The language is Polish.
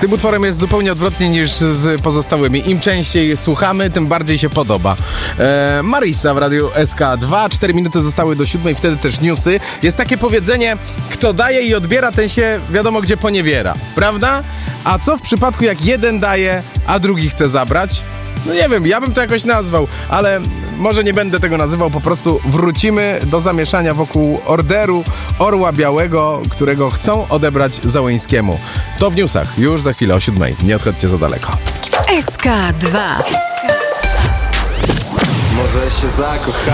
tym utworem jest zupełnie odwrotnie niż z pozostałymi. Im częściej słuchamy, tym bardziej się podoba. Marisa w Radiu SK2. 4 minuty zostały do 7, wtedy też newsy. Jest takie powiedzenie, kto daje i odbiera, ten się wiadomo gdzie poniewiera. Prawda? A co w przypadku, jak jeden daje, a drugi chce zabrać? No nie wiem, ja bym to jakoś nazwał, ale może nie będę tego nazywał, po prostu wrócimy do zamieszania wokół orderu Orła Białego, którego chcą odebrać Załońskiemu. To w newsach, już za chwilę o 7. Nie odchodźcie za daleko. SK2. Może się zakocha.